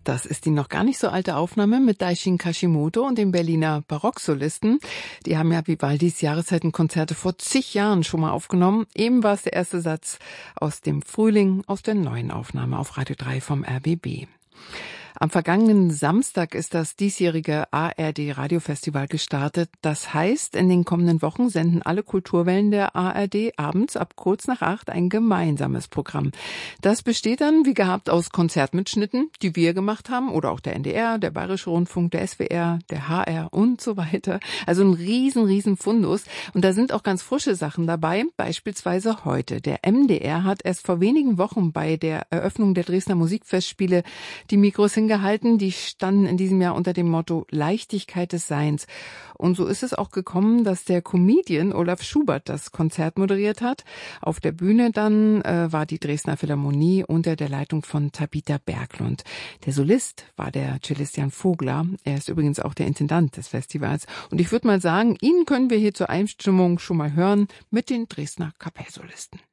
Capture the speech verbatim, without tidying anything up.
Das ist die noch gar nicht so alte Aufnahme mit Daishin Kashimoto und dem Berliner Barocksolisten. Die haben ja Vivaldis Jahreszeitenkonzerte vor zig Jahren schon mal aufgenommen. Eben war es der erste Satz aus dem Frühling, aus der neuen Aufnahme auf Radio drei vom R B B. Am vergangenen Samstag ist das diesjährige A R D-Radiofestival gestartet. Das heißt, in den kommenden Wochen senden alle Kulturwellen der A R D abends ab kurz nach acht ein gemeinsames Programm. Das besteht dann, wie gehabt, aus Konzertmitschnitten, die wir gemacht haben, oder auch der N D R, der Bayerische Rundfunk, der S W R, der H R und so weiter. Also ein riesen, riesen Fundus. Und da sind auch ganz frische Sachen dabei, beispielsweise heute. Der M D R hat erst vor wenigen Wochen bei der Eröffnung der Dresdner Musikfestspiele die Mikros gehalten. Die standen in diesem Jahr unter dem Motto Leichtigkeit des Seins. Und so ist es auch gekommen, dass der Comedian Olaf Schubert das Konzert moderiert hat. Auf der Bühne dann äh, war die Dresdner Philharmonie unter der Leitung von Tabita Berglund. Der Solist war der Cellist Jan Vogler. Er ist übrigens auch der Intendant des Festivals. Und ich würde mal sagen, ihn können wir hier zur Einstimmung schon mal hören mit den Dresdner Kapellsolisten.